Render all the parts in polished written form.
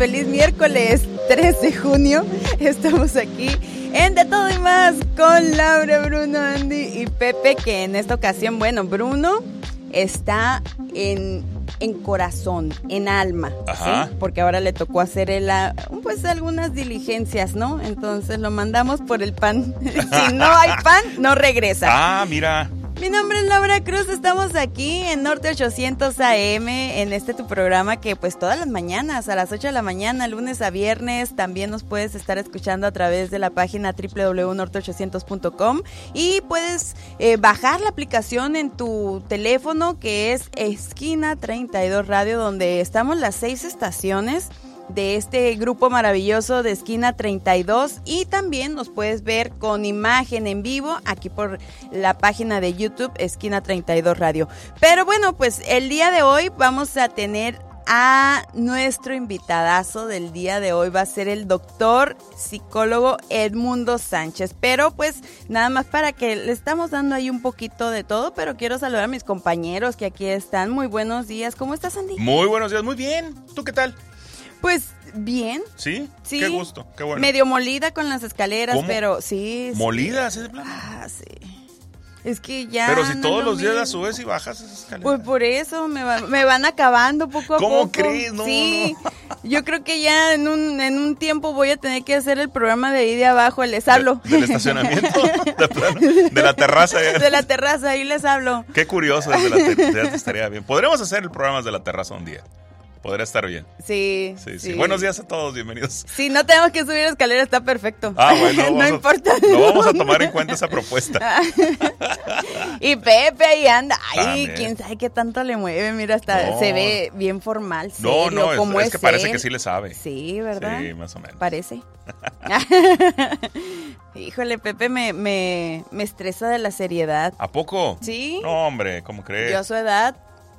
feliz miércoles 3 de junio. Estamos aquí en De Todo y Más con Laura, Bruno, Andy y Pepe, que en esta ocasión, bueno, Bruno está en corazón, en alma, ajá, ¿sí? Porque ahora le tocó hacer pues algunas diligencias, ¿no? Entonces lo mandamos por el pan. Si no hay pan, no regresa. Ah, mira. Mi nombre es Laura Cruz, estamos aquí en Norte 800 AM, en tu programa que pues todas las mañanas, a las 8 de la mañana, lunes a viernes, también nos puedes estar escuchando a través de la página www.norte800.com y puedes bajar la aplicación en tu teléfono que es Esquina 32 Radio, donde estamos las 6 estaciones de este grupo maravilloso de Esquina 32, y también nos puedes ver con imagen en vivo aquí por la página de YouTube Esquina 32 Radio. Pero bueno, pues el día de hoy vamos a tener a nuestro invitadazo del día de hoy, va a ser el doctor psicólogo Edmundo Sánchez, pero pues nada más para que le estamos dando ahí un poquito de todo, pero quiero saludar a mis compañeros que aquí están. Muy buenos días, ¿cómo estás, Andy? Muy buenos días, muy bien, ¿tú qué tal? Pues bien. ¿Sí? Sí. Qué gusto, qué bueno. Medio molida con las escaleras, ¿Cómo? Pero sí. ¿Molida así de plano? Ah, sí. Es que ya. Pero si no todos es lo los días mismo. las subes y bajas esas escaleras. Pues por eso me van acabando poco a poco. ¿Cómo crees? No, sí. No. Yo creo que ya en un tiempo voy a tener que hacer el programa de ahí de abajo, les hablo. Del estacionamiento, de plano, de la terraza. De la terraza, ahí les hablo. Qué curioso, desde la terraza estaría bien. Podríamos hacer el programa de la terraza un día. Podría estar bien. Sí. Buenos días a todos, bienvenidos. Sí, no tenemos que subir escalera, está perfecto. Ah, bueno, no importa. No vamos a tomar en cuenta esa propuesta. Y Pepe ahí anda. Ay, También. quién sabe qué tanto le mueve. Mira, hasta se ve bien formal, serio. No, como es que parece él. que sí le sabe. Sí, ¿verdad? Sí, más o menos. Parece. Híjole, Pepe me estresa de la seriedad. ¿A poco? Sí. No, hombre, ¿cómo crees? Yo a su edad.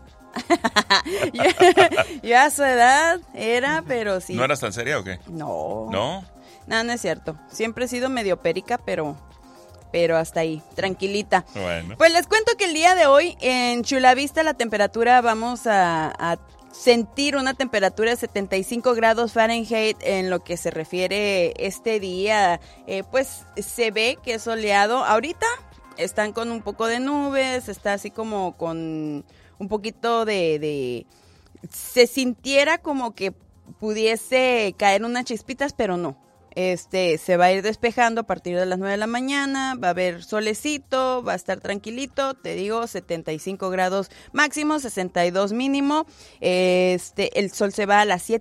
yo a su edad era, pero sí. ¿No eras tan seria o qué? No. ¿No? No, no es cierto. Siempre he sido medio perica, pero hasta ahí, tranquilita. Bueno. Pues les cuento que el día de hoy en Chulavista la temperatura vamos a sentir una temperatura de 75 grados Fahrenheit en lo que se refiere este día. Pues se ve que es soleado. Ahorita están con un poco de nubes, está así como con un poquito de se sintiera como que pudiese caer unas chispitas, pero no. Se va a ir despejando a partir de las 9 de la mañana, va a haber solecito, va a estar tranquilito, te digo, 75 grados máximo, 62 mínimo. El sol se va a las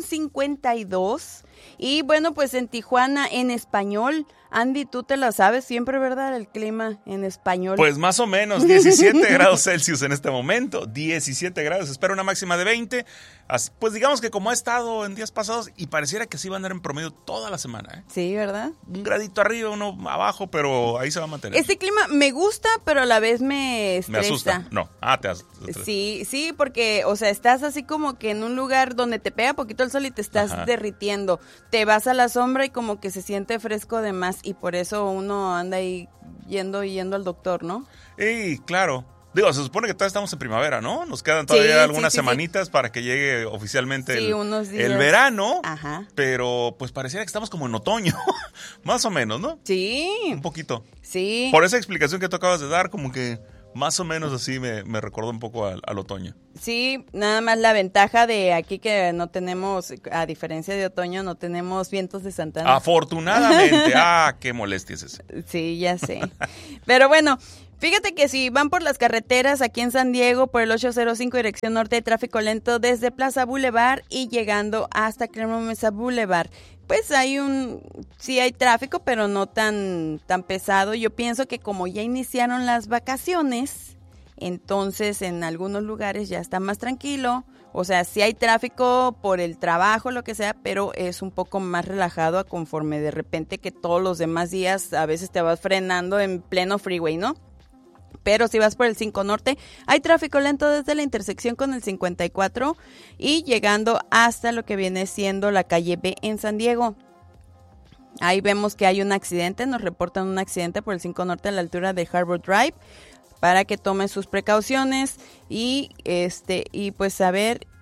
7:52. Y bueno, pues en Tijuana, en español, Andy, tú te la sabes siempre, ¿verdad? El clima en español. Pues más o menos, 17 grados Celsius en este momento, 17 grados, espero una máxima de 20, pues digamos que como ha estado en días pasados y pareciera que sí va a andar en promedio toda la semana, ¿eh? Sí, ¿verdad? Un gradito arriba, uno abajo, pero ahí se va a mantener. Este clima me gusta, pero a la vez me estresa. Me asusta, no, te estresa. Sí, porque, o sea, estás así como que en un lugar donde te pega poquito el sol y te estás Ajá. derritiendo, te vas a la sombra y como que se siente fresco de más, y por eso uno anda ahí yendo al doctor, ¿no? Y claro, digo, se supone que todavía estamos en primavera, ¿no? Nos quedan todavía algunas semanitas para que llegue oficialmente unos días. el verano. Ajá. Pero pues pareciera que estamos como en otoño, más o menos, ¿no? Sí. Un poquito. Sí. Por esa explicación que tú acabas de dar, como que más o menos así me recordó un poco al otoño. Sí, nada más la ventaja de aquí que no tenemos, a diferencia de otoño, no tenemos vientos de Santana. Afortunadamente. Qué molestia es eso. Sí, ya sé. Pero bueno, fíjate que si van por las carreteras aquí en San Diego, por el 805 dirección norte, hay tráfico lento desde Plaza Boulevard y llegando hasta Claremont Mesa Boulevard. Pues sí hay tráfico, pero no tan pesado. Yo pienso que como ya iniciaron las vacaciones, entonces en algunos lugares ya está más tranquilo. O sea, sí hay tráfico por el trabajo, lo que sea, pero es un poco más relajado a conforme de repente que todos los demás días a veces te vas frenando en pleno freeway, ¿no? Pero si vas por el 5 Norte, hay tráfico lento desde la intersección con el 54 y llegando hasta lo que viene siendo la calle B en San Diego. Ahí vemos que hay un accidente, nos reportan un accidente por el 5 Norte a la altura de Harbor Drive, para que tomen sus precauciones y pues a ver,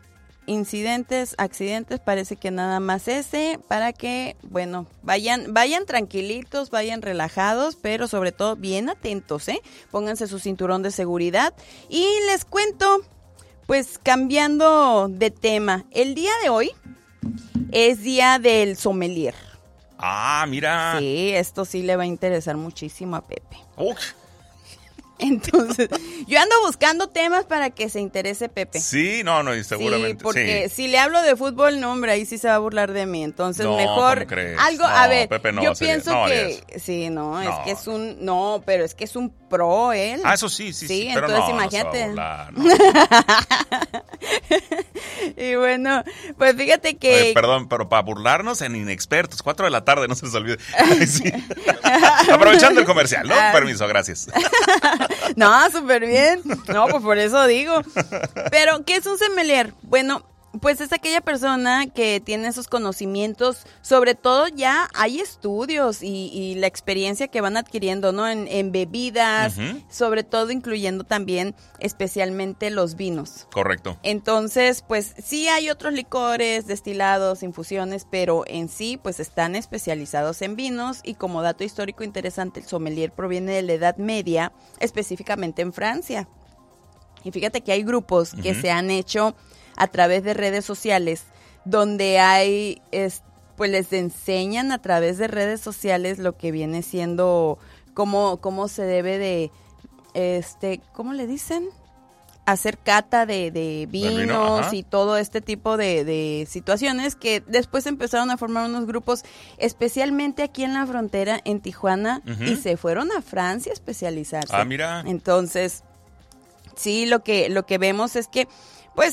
incidentes, accidentes, parece que nada más ese, para que, bueno, vayan tranquilitos, vayan relajados, pero sobre todo bien atentos, pónganse su cinturón de seguridad. Y les cuento, pues cambiando de tema, el día de hoy es día del sommelier. Ah, mira. Sí, esto sí le va a interesar muchísimo a Pepe. Uf. Entonces, yo ando buscando temas para que se interese Pepe. Sí, no, seguramente. Sí, porque sí. si le hablo de fútbol, no, hombre, ahí sí se va a burlar de mí. Entonces, no, mejor ¿cómo crees? algo, no, a ver, Pepe no yo va a ser pienso no, que sí, no, no, es que es un pero es que es un pro él. Ah, eso sí, pero entonces no, imagínate. No se va a burlar, no. Y bueno, pues fíjate que Oye, perdón, pero para burlarnos en inexpertos, 4 de la tarde, no se les olvide. Ay, sí. Aprovechando el comercial, ¿no? Permiso, gracias. No, súper bien. No, pues por eso digo. Pero, ¿qué es un sommelier? Bueno, pues es aquella persona que tiene esos conocimientos, sobre todo ya hay estudios y la experiencia que van adquiriendo, ¿no? En bebidas, sobre todo incluyendo también especialmente los vinos. Correcto. Entonces, pues sí hay otros licores, destilados, infusiones, pero en sí pues están especializados en vinos y como dato histórico interesante, el sommelier proviene de la Edad Media, específicamente en Francia. Y fíjate que hay grupos que se han hecho a través de redes sociales, donde hay, pues les enseñan a través de redes sociales lo que viene siendo, cómo se debe de, ¿cómo le dicen? Hacer cata de vinos y todo este tipo de situaciones que después empezaron a formar unos grupos, especialmente aquí en la frontera, en Tijuana, y se fueron a Francia a especializarse. Ah, mira. Entonces, sí, lo que vemos es que pues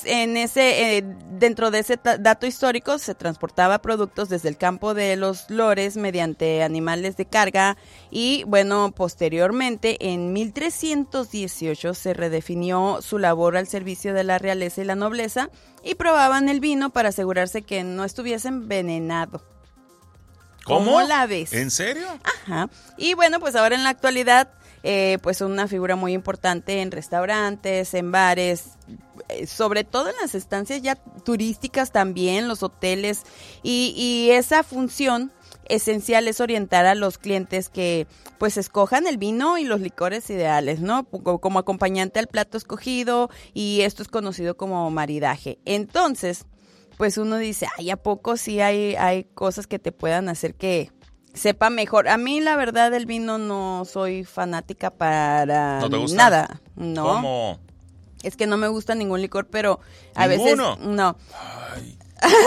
dentro de ese dato histórico se transportaba productos desde el campo de los lores mediante animales de carga y bueno, posteriormente en 1318 se redefinió su labor al servicio de la realeza y la nobleza y probaban el vino para asegurarse que no estuviese envenenado. ¿Cómo la ves? ¿En serio? Ajá. Y bueno, pues ahora en la actualidad pues son una figura muy importante en restaurantes, en bares, sobre todo en las estancias ya turísticas también, los hoteles, y esa función esencial es orientar a los clientes que pues escojan el vino y los licores ideales, ¿no? Como acompañante al plato escogido, y esto es conocido como maridaje. Entonces, pues uno dice, ay, ¿a poco sí hay cosas que te puedan hacer que sepa mejor? A mí, la verdad, el vino no soy fanática para ¿No te gusta? nada. No. ¿Cómo? Es que no me gusta ningún licor, pero a ¿Ninguno? veces no. Ay.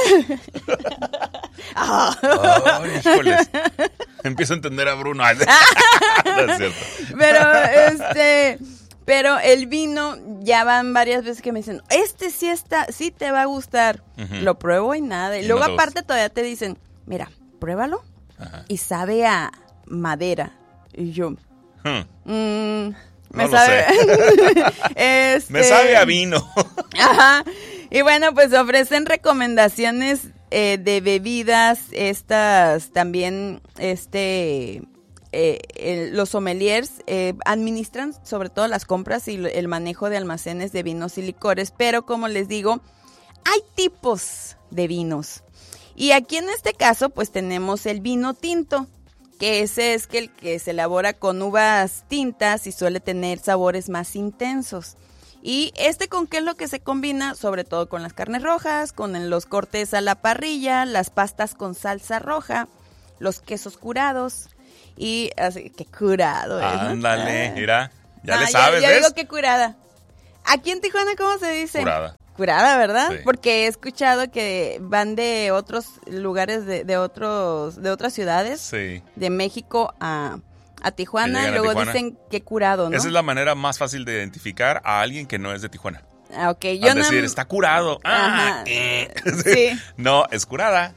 Ay, híjoles. Empiezo a entender a Bruno. No es cierto. Pero el vino, ya van varias veces que me dicen, sí te va a gustar. Lo pruebo y nada. Y luego aparte todavía te dicen, mira, pruébalo. Ajá. Y sabe a madera. Y yo, me sabe. Me sabe a vino. Ajá. Y bueno, pues ofrecen recomendaciones de bebidas, estas también, los sommeliers administran sobre todo las compras y el manejo de almacenes de vinos y licores, pero como les digo, hay tipos de vinos. Y aquí en este caso, pues tenemos el vino tinto, que ese es el que se elabora con uvas tintas y suele tener sabores más intensos. ¿Y con qué es lo que se combina? Sobre todo con las carnes rojas, con los cortes a la parrilla, las pastas con salsa roja, los quesos curados y así, qué curado. Ándale, mira, ya le sabes, yo ¿ves? digo que curada. Aquí en Tijuana, ¿cómo se dice? Curada, ¿verdad? Sí. Porque he escuchado que van de otros lugares, de otras ciudades, sí, de México a Tijuana, y luego dicen que curado, ¿no? Esa es la manera más fácil de identificar a alguien que no es de Tijuana. Ah, ok. Al decir, está curado. Sí. No, es curada.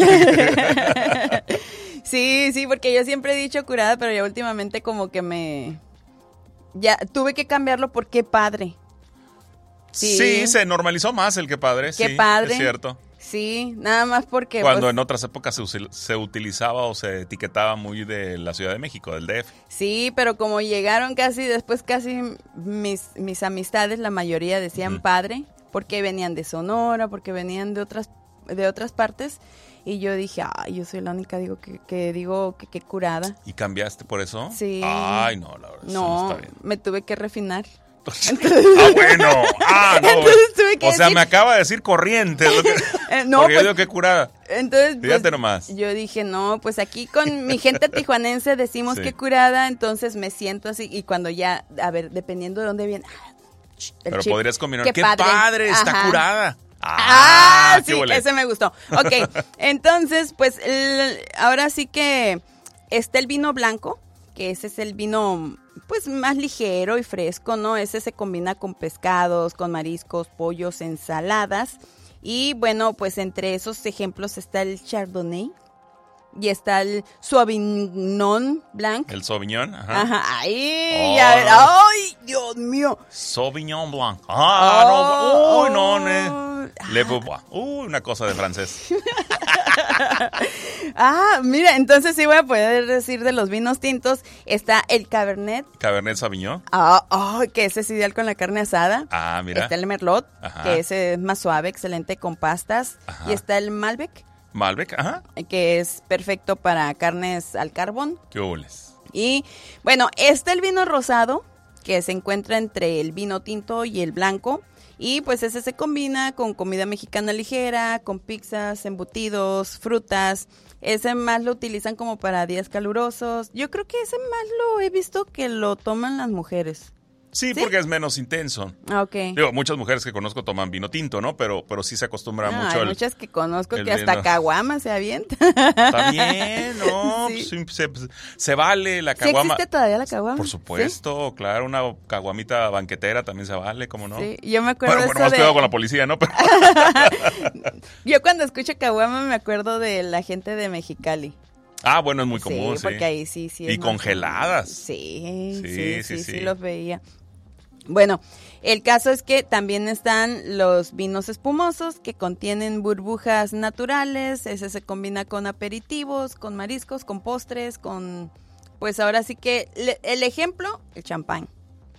Sí, porque yo siempre he dicho curada, pero ya últimamente como que ya tuve que cambiarlo por qué padre. Sí, se normalizó más el que padre. Qué padre. Es cierto. Sí, nada más porque... Cuando en otras épocas se utilizaba o se etiquetaba muy de la Ciudad de México, del DF. Sí, pero como llegaron casi mis amistades, la mayoría decían padre, porque venían de Sonora, porque venían de otras partes. Y yo dije, yo soy la única que digo que curada. ¿Y cambiaste por eso? Sí. Ay, no, la verdad, eso no está bien. Me tuve que refinar. Bueno. No. Entonces tuve que me acaba de decir corriente. No, porque yo digo que curada. Entonces, fíjate nomás. Yo dije, no, pues aquí con mi gente tijuanense decimos que curada, entonces me siento así. Y cuando ya, a ver, dependiendo de dónde viene. Pero chip, podrías combinar. ¡Qué padre! padre está curada! Sí, ese me gustó. Ok, entonces, pues, ahora sí que está el vino blanco, que ese es el vino, pues, más ligero y fresco, ¿no? Ese se combina con pescados, con mariscos, pollos, ensaladas. Y, bueno, pues, entre esos ejemplos está el Chardonnay. Y está el Sauvignon Blanc. El Sauvignon, ajá. ¡Ay, Dios mío! Sauvignon Blanc. Le Beauvoir. Una cosa de francés. Mira, entonces sí voy a poder decir de los vinos tintos. Está el Cabernet. Cabernet Sauvignon. Que ese es ideal con la carne asada. Mira. Está el Merlot, ajá, que ese es más suave, excelente con pastas. Ajá. Y está el Malbec. Malbec, ajá. Que es perfecto para carnes al carbón. ¡Qué hules! Y bueno, está el vino rosado, que se encuentra entre el vino tinto y el blanco. Y pues ese se combina con comida mexicana ligera, con pizzas, embutidos, frutas. Ese más lo utilizan como para días calurosos. Yo creo que ese más lo he visto que lo toman las mujeres. Sí, porque es menos intenso. Ok. Digo, muchas mujeres que conozco toman vino tinto, ¿no? Pero sí se acostumbra mucho. Hay muchas que conozco que hasta caguama se avienta. Está bien, ¿no? Sí. Se vale la caguama. ¿Sí existe todavía la caguama? Por supuesto, ¿sí? Claro, una caguamita banquetera también se vale, ¿cómo no? Sí, yo me acuerdo bueno, más cuidado con la policía, ¿no? Pero... Yo cuando escucho caguama me acuerdo de la gente de Mexicali. Bueno, es muy común, sí. Porque ahí sí. Y congeladas. Sí, los veía. Bueno, el caso es que también están los vinos espumosos que contienen burbujas naturales. Ese se combina con aperitivos, con mariscos, con postres, pues ahora sí que el ejemplo, el champán.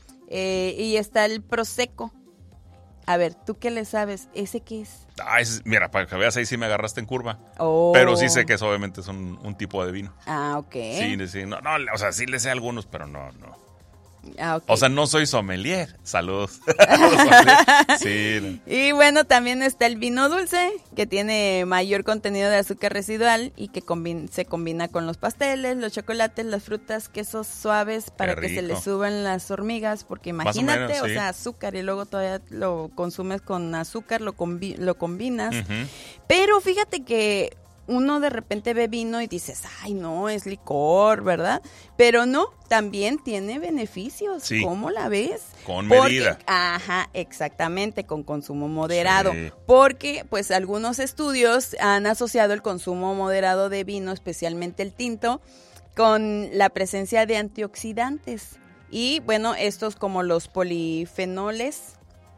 Y está el prosecco. A ver, ¿tú qué le sabes? ¿Ese qué es? Mira, para que veas, ahí sí me agarraste en curva. Oh. Pero sí sé que eso obviamente es un tipo de vino. Ok. Sí. No, o sea, sí le sé algunos, pero no. Okay. O sea, no soy sommelier. Saludos. Sí. No. Y bueno, también está el vino dulce, que tiene mayor contenido de azúcar residual y que se combina con los pasteles, los chocolates, las frutas, quesos suaves para que se le suban las hormigas, porque imagínate, menos, sí. O sea, azúcar y luego todavía lo consumes con azúcar, lo combinas. Uh-huh. Pero fíjate que uno de repente ve vino y dices, ay no, es licor, ¿verdad? Pero no, también tiene beneficios. Sí. ¿Cómo la ves? Con medida. Ajá, exactamente, con consumo moderado. Sí. Porque pues algunos estudios han asociado el consumo moderado de vino, especialmente el tinto, con la presencia de antioxidantes. Y bueno, estos como los polifenoles.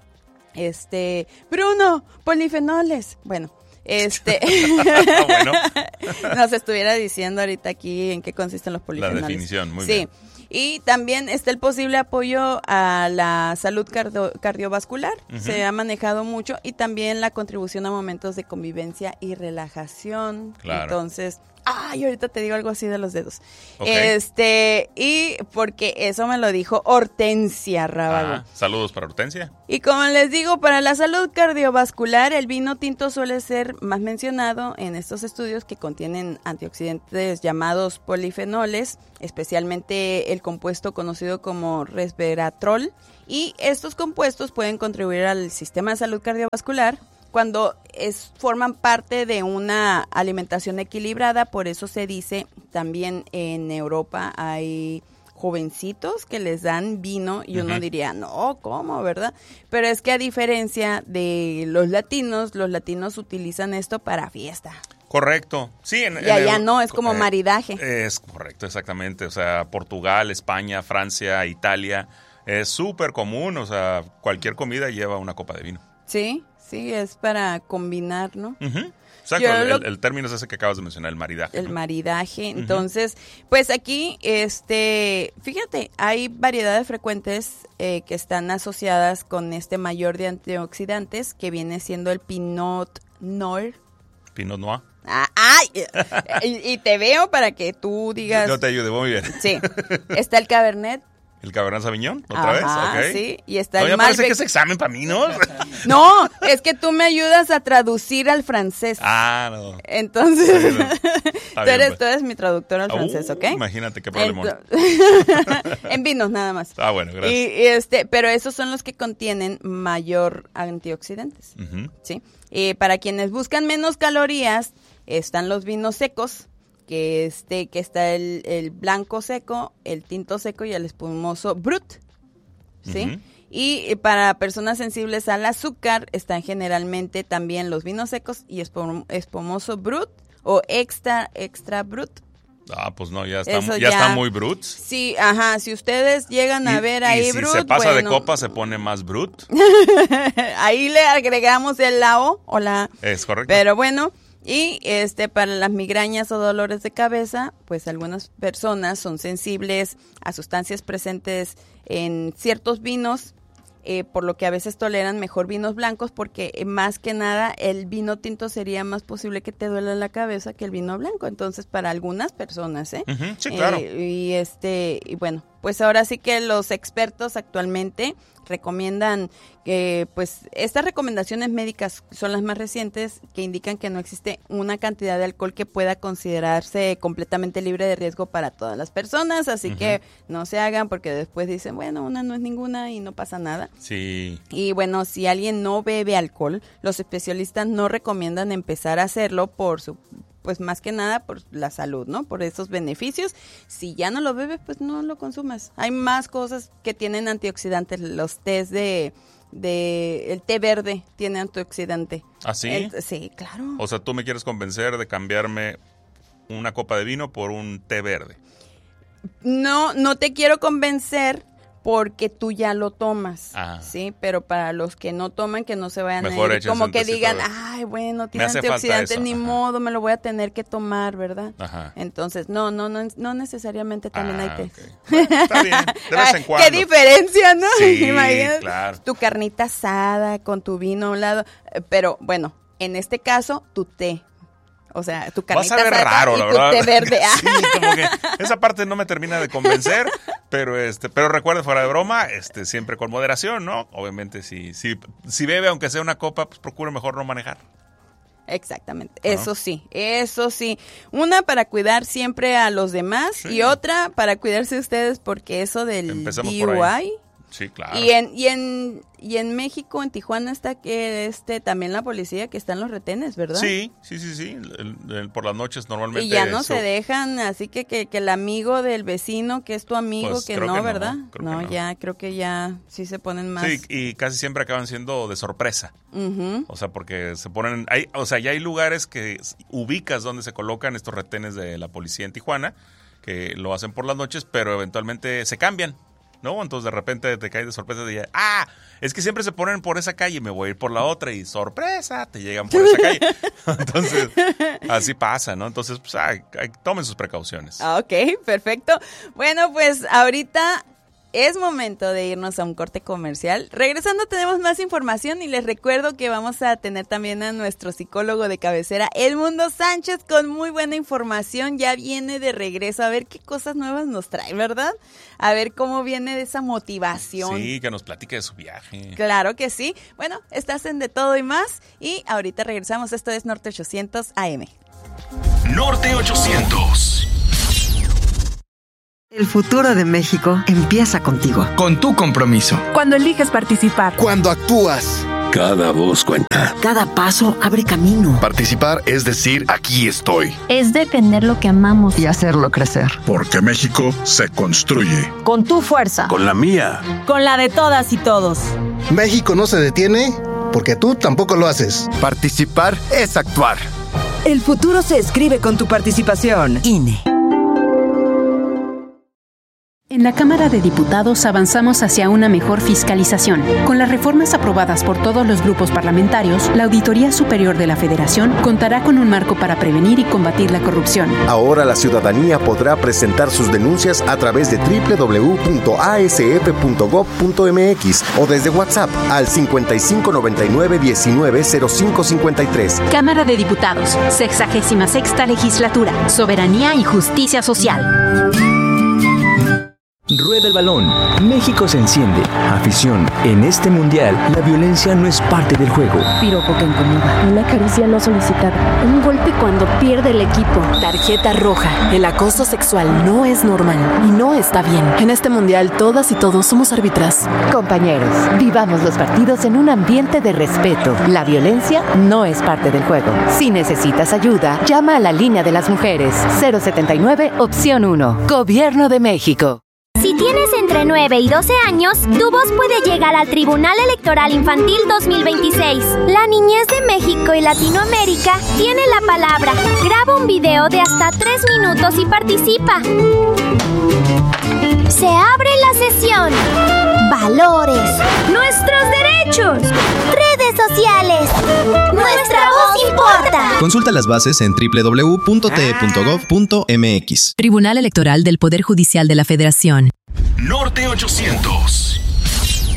Bruno, polifenoles. Bueno. Bueno. Nos estuviera diciendo ahorita aquí en qué consisten los polifenoles. La definición, muy bien. Y también está el posible apoyo a la salud cardiovascular. Uh-huh. Se ha manejado mucho. Y también la contribución a momentos de convivencia y relajación. Claro. Entonces, ahorita te digo algo así de los dedos. Okay. Y porque eso me lo dijo Hortensia Rábago. Saludos para Hortensia. Y como les digo, para la salud cardiovascular, el vino tinto suele ser más mencionado en estos estudios que contienen antioxidantes llamados polifenoles, especialmente el compuesto conocido como resveratrol. Y estos compuestos pueden contribuir al sistema de salud cardiovascular cuando forman parte de una alimentación equilibrada. Por eso se dice también en Europa hay jovencitos que les dan vino y uno diría, no, ¿cómo, verdad? Pero es que a diferencia de los latinos utilizan esto para fiesta. Correcto. Sí, y allá no, es como maridaje. Es correcto, exactamente. O sea, Portugal, España, Francia, Italia, es súper común. O sea, cualquier comida lleva una copa de vino. Sí, es para combinar, ¿no? Uh-huh. Exacto, el término es ese que acabas de mencionar, el maridaje. El maridaje. Entonces, pues aquí, fíjate, hay variedades frecuentes que están asociadas con este mayor de antioxidantes que viene siendo el Pinot Noir. Pinot Noir. Y te veo para que tú digas. Yo te ayude, muy bien. Sí. Está el Cabernet. ¿El Cabernet Sauvignon? ¿Otra vez? Okay. Sí. Y está el Malbec. Parece que es examen para mí, ¿no? No, es que tú me ayudas a traducir al francés. No. Entonces, tú eres mi traductor al francés, ¿ok? Imagínate qué problema. En vinos nada más. Bueno, gracias. Pero esos son los que contienen mayor antioxidantes, ¿sí? Para quienes buscan menos calorías, están los vinos secos, que está el blanco seco, el tinto seco y el espumoso brut, ¿sí? Y para personas sensibles al azúcar están generalmente también los vinos secos y espumoso brut o extra brut. Pues no, ya está muy brut. Sí, si ustedes llegan a ver ahí brut, si se pasa de copa se pone más brut. Ahí le agregamos el la O o la. Es correcto. Pero bueno. Y para las migrañas o dolores de cabeza, pues algunas personas son sensibles a sustancias presentes en ciertos vinos, por lo que a veces toleran mejor vinos blancos, porque más que nada el vino tinto sería más posible que te duela la cabeza que el vino blanco. Entonces, para algunas personas, sí, claro. Y bueno, pues ahora sí que los expertos actualmente recomiendan que, pues, estas recomendaciones médicas son las más recientes, que indican que no existe una cantidad de alcohol que pueda considerarse completamente libre de riesgo para todas las personas, así que no se hagan, porque después dicen, bueno, una no es ninguna y no pasa nada. Sí. Y bueno, si alguien no bebe alcohol, los especialistas no recomiendan empezar a hacerlo pues más que nada por la salud, ¿no? Por esos beneficios. Si ya no lo bebes, pues no lo consumas. Hay más cosas que tienen antioxidantes. Los tés el té verde tiene antioxidante. ¿Ah, sí? Sí, claro. O sea, tú me quieres convencer de cambiarme una copa de vino por un té verde. No te quiero convencer porque tú ya lo tomas, ¿sí? Pero para los que no toman, que no se vayan a ir, como que digan, bueno, tiene antioxidantes, ni modo, me lo voy a tener que tomar, ¿verdad? Entonces, no necesariamente también hay té. Okay. Bueno, está bien, de vez en cuando. Qué diferencia, ¿no? Sí, imagínate, claro. Tu carnita asada con tu vino a un lado, pero bueno, en este caso, tu té. O sea, tu carnita asada. Vas a ver raro, y la tu verdad. té verde. Sí, como que esa parte no me termina de convencer, pero recuerde, fuera de broma, siempre con moderación, ¿no? Obviamente, si bebe, aunque sea una copa, pues procure mejor no manejar. Exactamente, eso sí. Una para cuidar siempre a los demás y otra para cuidarse ustedes, porque eso del DUI. Sí, claro. Y en México, en Tijuana, está que también la policía, que están los retenes, ¿verdad? Sí. Por las noches normalmente. Y ya no se dejan, así que el amigo del vecino, que es tu amigo, pues que no, ¿verdad? No, ya creo que ya sí se ponen más. Sí, y casi siempre acaban siendo de sorpresa. O sea, porque se ponen, ya hay lugares que ubicas donde se colocan estos retenes de la policía en Tijuana, que lo hacen por las noches, pero eventualmente se cambian, ¿no? Entonces de repente te caes de sorpresa de es que siempre se ponen por esa calle, me voy a ir por la otra y sorpresa, te llegan por esa calle. Entonces, así pasa, ¿no? Entonces, pues, tomen sus precauciones. Ok, perfecto. Bueno, pues ahorita es momento de irnos a un corte comercial. Regresando tenemos más información y les recuerdo que vamos a tener también a nuestro psicólogo de cabecera, Edmundo Sánchez, con muy buena información. Ya viene de regreso, a ver qué cosas nuevas nos trae, ¿verdad? A ver cómo viene de esa motivación. Sí, que nos platique de su viaje. Claro que sí. Bueno, estás en De Todo y Más y ahorita regresamos. Esto es Norte 800 AM. Norte 800. El futuro de México empieza contigo. Con tu compromiso. Cuando eliges participar. Cuando actúas. Cada voz cuenta. Cada paso abre camino. Participar es decir, aquí estoy. Es defender lo que amamos. Y hacerlo crecer. Porque México se construye. Con tu fuerza. Con la mía. Con la de todas y todos. México no se detiene porque tú tampoco lo haces. Participar es actuar. El futuro se escribe con tu participación. INE. En la Cámara de Diputados avanzamos hacia una mejor fiscalización. Con las reformas aprobadas por todos los grupos parlamentarios, la Auditoría Superior de la Federación contará con un marco para prevenir y combatir la corrupción. Ahora la ciudadanía podrá presentar sus denuncias a través de www.asf.gov.mx o desde WhatsApp al 5599-190553. Cámara de Diputados, 66ª Legislatura, Soberanía y Justicia Social. Rueda el balón. México se enciende. Afición. En este mundial, la violencia no es parte del juego. Piropo que incomoda. Una caricia no solicitada. Un golpe cuando pierde el equipo. Tarjeta roja. El acoso sexual no es normal y no está bien. En este mundial, todas y todos somos árbitras. Compañeros, vivamos los partidos en un ambiente de respeto. La violencia no es parte del juego. Si necesitas ayuda, llama a la línea de las mujeres. 079, opción 1. Gobierno de México. Si tienes entre 9 y 12 años, tu voz puede llegar al Tribunal Electoral Infantil 2026. La niñez de México y Latinoamérica tiene la palabra. Graba un video de hasta 3 minutos y participa. Se abre la sesión. Valores. Nuestros derechos. Redes sociales. Nuestra voz importa. Consulta las bases en www.te.gov.mx. Tribunal Electoral del Poder Judicial de la Federación. Norte 800.